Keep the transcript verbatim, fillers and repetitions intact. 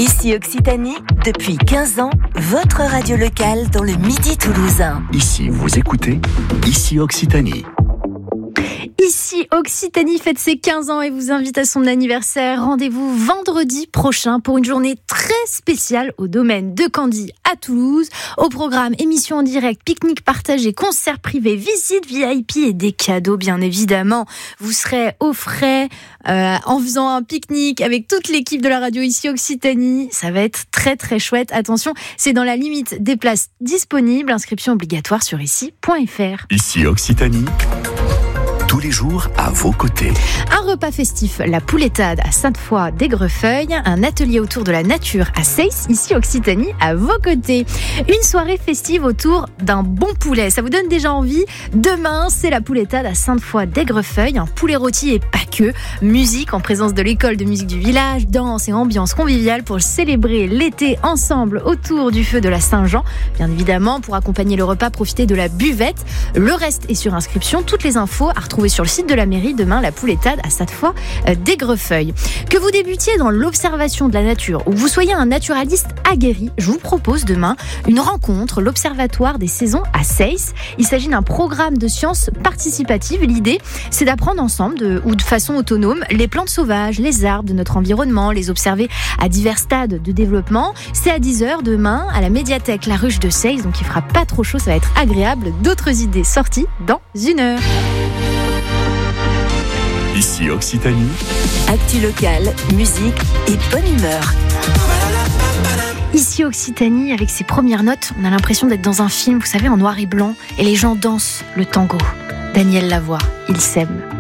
Ici Occitanie, depuis quinze ans, votre radio locale dans le Midi toulousain. Ici, vous écoutez Ici Occitanie. Ici Occitanie fête ses quinze ans et vous invite à son anniversaire. Rendez-vous vendredi prochain pour une journée très spéciale au domaine de Candy à Toulouse. Au programme, émission en direct, pique-nique partagé, concert privé, visite V I P et des cadeaux bien évidemment. Vous serez au frais euh, en faisant un pique-nique avec toute l'équipe de la radio Ici Occitanie. Ça va être très très chouette. Attention, c'est dans la limite des places disponibles. Inscription obligatoire sur ici point f r. Ici Occitanie. Tous les jours à vos côtés. Un repas festif, la Poulettade à Sainte-Foy-d'Aigrefeuille, un atelier autour de la nature à Seyss, ici Occitanie, à vos côtés. Une soirée festive autour d'un bon poulet. Ça vous donne déjà envie? Demain, c'est la Poulettade à Sainte-Foy-d'Aigrefeuille, un poulet rôti et pas que. Musique en présence de l'école de musique du village, danse et ambiance conviviale pour célébrer l'été ensemble autour du feu de la Saint-Jean. Bien évidemment, pour accompagner le repas, profitez de la buvette. Le reste est sur inscription. Toutes les infos à retrouver sur le site de la mairie. Demain, la Poulettade à Sainte-Foy-d'Aigrefeuille. Que vous débutiez dans l'observation de la nature ou que vous soyez un naturaliste aguerri, je vous propose demain une rencontre, l'Observatoire des saisons à Seyss. Il s'agit d'un programme de sciences participatives. L'idée, c'est d'apprendre ensemble de, ou de façon autonome les plantes sauvages, les arbres de notre environnement, les observer à divers stades de développement. C'est à dix heures demain à la médiathèque La Ruche de Seyss, donc il fera pas trop chaud, ça va être agréable. D'autres idées sorties dans une heure. Ici Occitanie. Actu locale, musique et bonne humeur. Ici Occitanie, avec ses premières notes, on a l'impression d'être dans un film, vous savez, en noir et blanc, et les gens dansent le tango. Daniel Lavoie, il s'aime.